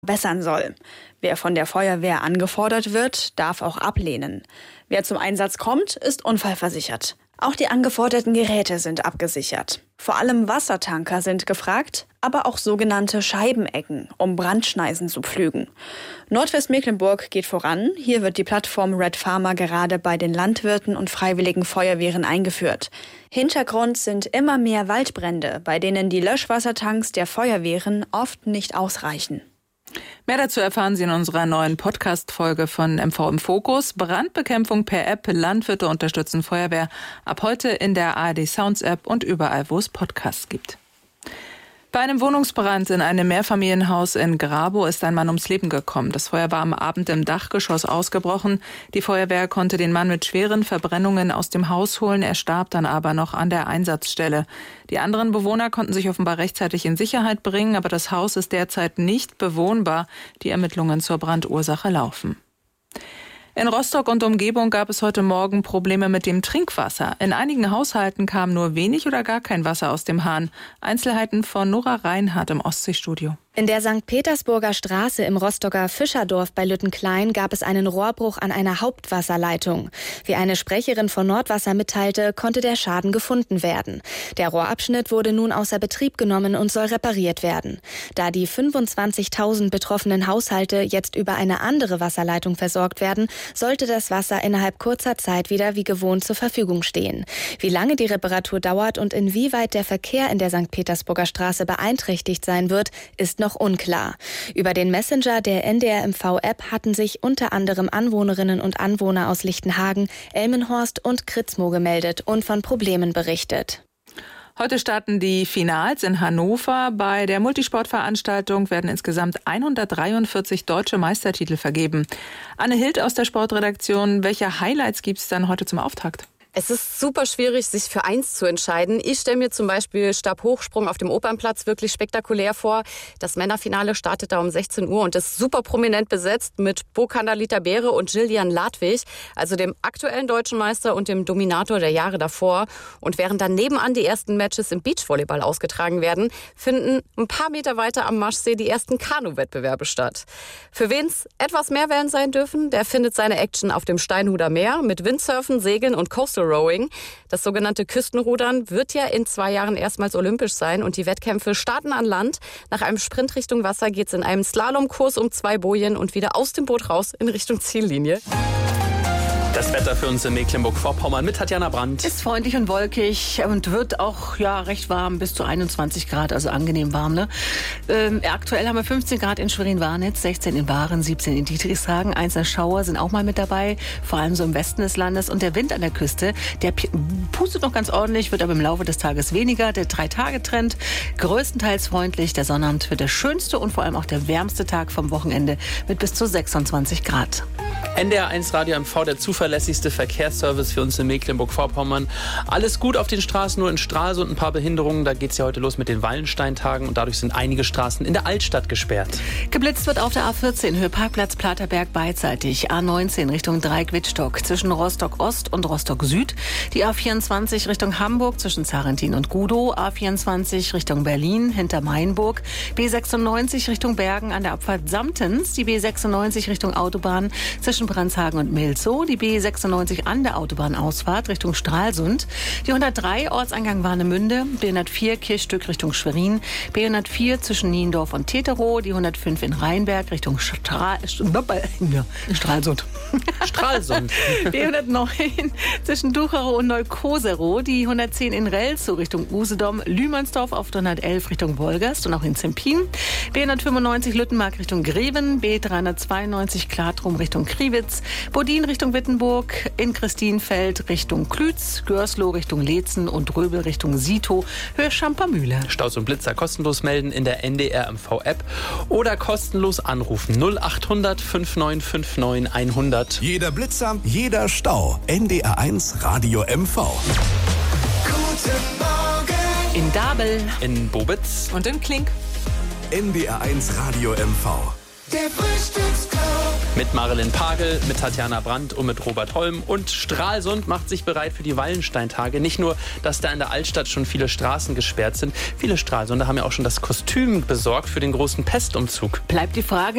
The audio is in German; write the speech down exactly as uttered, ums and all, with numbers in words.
bessern soll. Wer von der Feuerwehr angefordert wird, darf auch ablehnen. Wer zum Einsatz kommt, ist unfallversichert. Auch die angeforderten Geräte sind abgesichert. Vor allem Wassertanker sind gefragt, aber auch sogenannte Scheibenecken, um Brandschneisen zu pflügen. Nordwestmecklenburg geht voran. Hier wird die Plattform Red Farmer gerade bei den Landwirten und freiwilligen Feuerwehren eingeführt. Hintergrund sind immer mehr Waldbrände, bei denen die Löschwassertanks der Feuerwehren oft nicht ausreichen. Mehr dazu erfahren Sie in unserer neuen Podcast-Folge von M V im Fokus. Brandbekämpfung per App, Landwirte unterstützen Feuerwehr. Ab heute in der A R D Sounds App und überall, wo es Podcasts gibt. Bei einem Wohnungsbrand in einem Mehrfamilienhaus in Grabow ist ein Mann ums Leben gekommen. Das Feuer war am Abend im Dachgeschoss ausgebrochen. Die Feuerwehr konnte den Mann mit schweren Verbrennungen aus dem Haus holen. Er starb dann aber noch an der Einsatzstelle. Die anderen Bewohner konnten sich offenbar rechtzeitig in Sicherheit bringen, aber das Haus ist derzeit nicht bewohnbar. Die Ermittlungen zur Brandursache laufen. In Rostock und Umgebung gab es heute Morgen Probleme mit dem Trinkwasser. In einigen Haushalten kam nur wenig oder gar kein Wasser aus dem Hahn. Einzelheiten von Nora Reinhardt im Ostseestudio. In der Sankt Petersburger Straße im Rostocker Fischerdorf bei Lüttenklein gab es einen Rohrbruch an einer Hauptwasserleitung. Wie eine Sprecherin von Nordwasser mitteilte, konnte der Schaden gefunden werden. Der Rohrabschnitt wurde nun außer Betrieb genommen und soll repariert werden. Da die fünfundzwanzigtausend betroffenen Haushalte jetzt über eine andere Wasserleitung versorgt werden, sollte das Wasser innerhalb kurzer Zeit wieder wie gewohnt zur Verfügung stehen. Wie lange die Reparatur dauert und inwieweit der Verkehr in der Sankt Petersburger Straße beeinträchtigt sein wird, ist noch unklar. Über den Messenger der N D R M V-App hatten sich unter anderem Anwohnerinnen und Anwohner aus Lichtenhagen, Elmenhorst und Kritzmo gemeldet und von Problemen berichtet. Heute starten die Finals in Hannover. Bei der Multisportveranstaltung werden insgesamt hundertdreiundvierzig deutsche Meistertitel vergeben. Anne Hild aus der Sportredaktion, welche Highlights gibt es dann heute zum Auftakt? Es ist super schwierig, sich für eins zu entscheiden. Ich stelle mir zum Beispiel Stabhochsprung auf dem Opernplatz wirklich spektakulär vor. Das Männerfinale startet da um sechzehn Uhr und ist super prominent besetzt mit Bo Kandalita Beere und Gillian Ladwig, also dem aktuellen deutschen Meister und dem Dominator der Jahre davor. Und während dann nebenan die ersten Matches im Beachvolleyball ausgetragen werden, finden ein paar Meter weiter am Maschsee die ersten Kanu-Wettbewerbe statt. Für wen es etwas mehr werden sein dürfen, der findet seine Action auf dem Steinhuder Meer mit Windsurfen, Segeln und Coastal Rowing. Das sogenannte Küstenrudern wird ja in zwei Jahren erstmals olympisch sein und die Wettkämpfe starten an Land. Nach einem Sprint Richtung Wasser geht es in einem Slalomkurs um zwei Bojen und wieder aus dem Boot raus in Richtung Ziellinie. Das Wetter für uns in Mecklenburg-Vorpommern mit Tatjana Brandt. Ist freundlich und wolkig und wird auch ja recht warm, bis zu einundzwanzig Grad, also angenehm warm. Ne? Ähm, aktuell haben wir fünfzehn Grad in Schwerin-Warnitz, sechzehn in Waren, siebzehn in Dietrichshagen. Einzelne Schauer sind auch mal mit dabei, vor allem so im Westen des Landes. Und der Wind an der Küste, der pustet noch ganz ordentlich, wird aber im Laufe des Tages weniger. Der Drei-Tage-Trend größtenteils freundlich. Der Sonnabend wird der schönste und vor allem auch der wärmste Tag vom Wochenende mit bis zu sechsundzwanzig Grad. N D R eins Radio M V, der zuverlässigste Verkehrsservice für uns in Mecklenburg-Vorpommern. Alles gut auf den Straßen, nur in Stralsund ein paar Behinderungen. Da geht es ja heute los mit den Wallensteintagen und dadurch sind einige Straßen in der Altstadt gesperrt. Geblitzt wird auf der A vierzehn, Höhe Parkplatz Platerberg beidseitig. A neunzehn Richtung Dreieck-Wittstock zwischen Rostock-Ost und Rostock-Süd. Die A vierundzwanzig Richtung Hamburg zwischen Zarentin und Gudow. A vierundzwanzig Richtung Berlin hinter Mainburg. B sechsundneunzig Richtung Bergen an der Abfahrt Samtens. Die B sechsundneunzig Richtung Autobahn zwischen Brandshagen und Milzow. Die B sechsundneunzig an der Autobahnausfahrt Richtung Stralsund. Die hundertdrei Ortseingang Warnemünde. B hundertvier Kirchstück Richtung Schwerin. B hundertvier zwischen Niendorf und Teterow. Die hundertfünf in Rheinberg Richtung Stra- ja, Stralsund. Stralsund. B hundertneun zwischen Ducherow und Neukoserow. Die hundertzehn in Relzow Richtung Usedom. Lühmannsdorf auf hundertelf Richtung Wolgast und auch in Zempin. B hundertfünfundneunzig Lüttenmark Richtung Greven. B dreihundertzweiundneunzig Klatrum Richtung Kriwitz. Bodin Richtung Wittenburg. In Christienfeld Richtung Klütz. Görsloh Richtung Leetzen und Röbel Richtung Sito. Höhe Schampermühle. Staus und Blitzer kostenlos melden in der N D R M V-App oder kostenlos anrufen null achthundert fünfundneunzig neunundfünfzig hundert. Jeder Blitzer, jeder Stau. N D R eins Radio M V. Guten Morgen. In Dabel. In Bobitz. Und in Klink. N D R eins Radio M V. Der Frühstücksclub. Mit Marilyn Pagel, mit Tatjana Brandt und mit Robert Holm. Und Stralsund macht sich bereit für die Wallensteintage. Nicht nur, dass da in der Altstadt schon viele Straßen gesperrt sind. Viele Stralsunder haben ja auch schon das Kostüm besorgt für den großen Pestumzug. Bleibt die Frage,